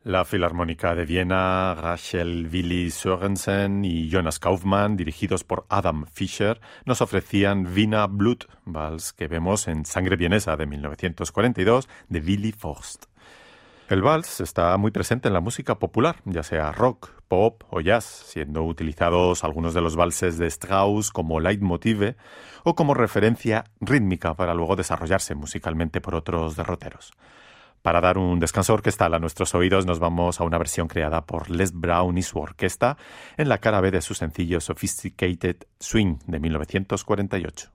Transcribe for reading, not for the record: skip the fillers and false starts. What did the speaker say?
La Filarmónica de Viena, Rachel Willy Sørensen y Jonas Kaufmann, dirigidos por Adam Fischer, nos ofrecían Wiener Blut, vals que vemos en Sangre vienesa de 1942 de Willy Forst. El vals está muy presente en la música popular, ya sea rock, pop o jazz, siendo utilizados algunos de los valses de Strauss como leitmotive o como referencia rítmica para luego desarrollarse musicalmente por otros derroteros. Para dar un descanso orquestal a nuestros oídos, nos vamos a una versión creada por Les Brown y su orquesta en la cara B de su sencillo Sophisticated Swing de 1948.